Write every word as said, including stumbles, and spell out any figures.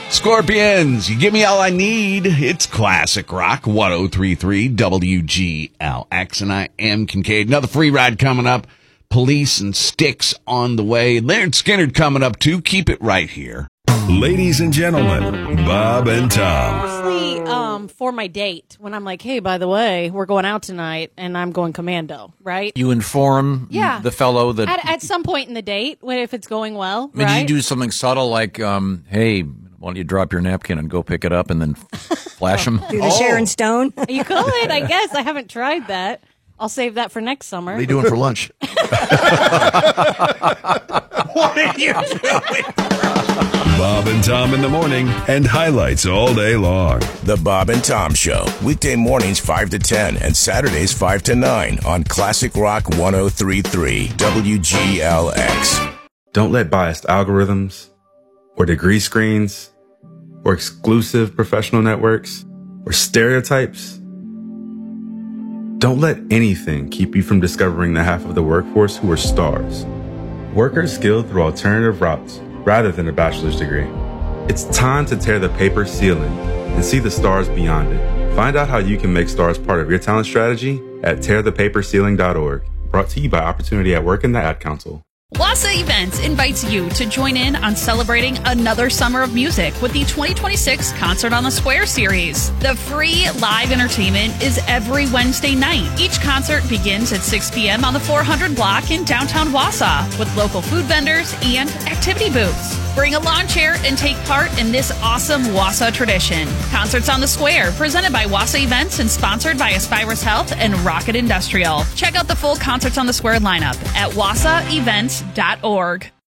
Scorpions, you give me all I need. It's Classic Rock one oh three point three W G L X, and I am Kincaid. Another free ride coming up. Police and Styx on the way. Leonard Skinner coming up too. Keep it right here. Ladies and gentlemen, Bob and Tom. Mostly um, for my date, when I'm like, hey, by the way, we're going out tonight, and I'm going commando, right? You inform Yeah. the fellow that... At, at some point in the date, if it's going well, I mean, right? Did you do something subtle like, um, hey, why don't you drop your napkin and go pick it up and then flash him? Do the Sharon Stone? You could, I guess. I haven't tried that. I'll save that for next summer. What are you doing for lunch? What are you doing? Bob and Tom in the morning and highlights all day long. The Bob and Tom Show, weekday mornings five to ten and Saturdays five to nine on Classic Rock one oh three point three W G L X. Don't let biased algorithms or degree screens or exclusive professional networks or stereotypes. Don't let anything keep you from discovering the half of the workforce who are stars. Workers skilled through alternative routes rather than a bachelor's degree. It's time to tear the paper ceiling and see the stars beyond it. Find out how you can make stars part of your talent strategy at tear the paper ceiling dot org. Brought to you by Opportunity at Work and the Ad Council. Wassa Events invites you to join in on celebrating another summer of music with the twenty twenty-six Concert on the Square series. The free live entertainment is every Wednesday night. Each concert begins at six p.m. on the four hundred block in downtown Wausau with local food vendors and activity booths. Bring a lawn chair and take part in this awesome Wausau tradition. Concerts on the Square, presented by Wassa Events and sponsored by Aspirus Health and Rocket Industrial. Check out the full Concerts on the Square lineup at wassa events dot org.